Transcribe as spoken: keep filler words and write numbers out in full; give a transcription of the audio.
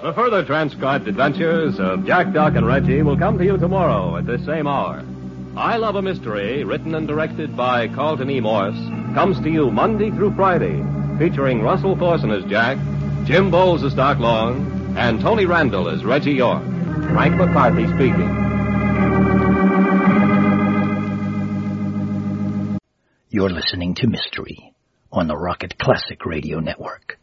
The further transcribed adventures of Jack, Doc, and Reggie will come to you tomorrow at this same hour. I Love a Mystery, written and directed by Carlton E. Morse, comes to you Monday through Friday, featuring Russell Thorson as Jack, Jim Bowles as Doc Long, and Tony Randall as Reggie York. Frank McCarthy speaking. You're listening to Mystery on the Rocket Classic Radio Network.